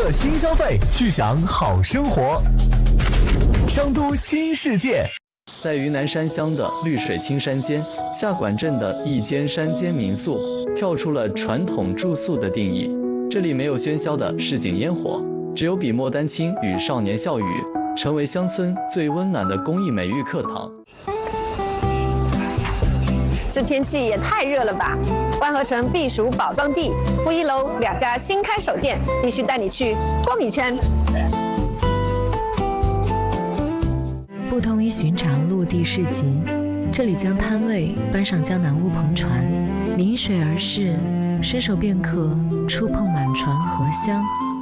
乐新消费，去享好生活。商都新世界。 在云南山乡的绿水青山间，下管镇的一间山间民宿跳出了传统住宿的定义。这里没有喧嚣的市井烟火，只有笔墨丹青与少年笑语，成为乡村最温暖的公益美育课堂。 这天气也太热了吧！万和城避暑宝藏地，负一楼2家新开手店，必须带你去过米圈。 不同于寻常陆地市集，这里将摊位搬上江南乌篷船，临水而视，伸手便可触碰满船荷香。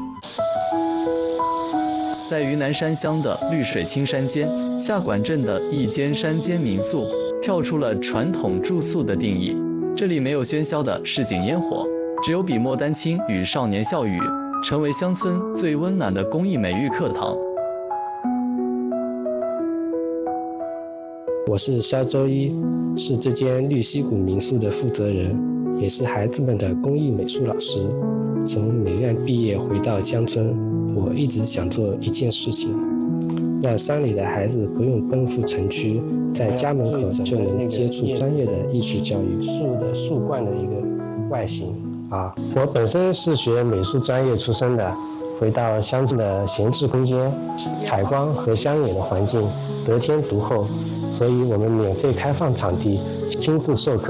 在云南山乡的绿水青山间，下管镇的一间山间民宿跳出了传统住宿的定义。这里没有喧嚣的市井烟火，只有笔墨丹青与少年笑语，成为乡村最温暖的公益美育课堂。 我是肖周一，是这间绿溪谷民宿的负责人，也是孩子们的公益美术老师。从美院毕业回到江村，我一直想做一件事情，让山里的孩子不用奔赴城区，在家门口就能接触专业的艺术教育。树冠的一个外形啊，我本身是学美术专业出身的，回到乡村的闲置空间，采光和乡野的环境得天独厚，所以我们免费开放场地，亲自授课。